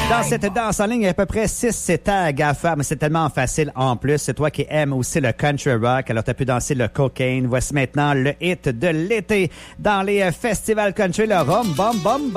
Dans cette danse en ligne, il y a à peu près 6 tags à faire, mais c'est tellement facile en plus. C'est toi qui aimes aussi le country rock, alors tu as pu danser le cocaine. Voici maintenant le hit de l'été dans les festivals country, le Rum Bum Bum Bum.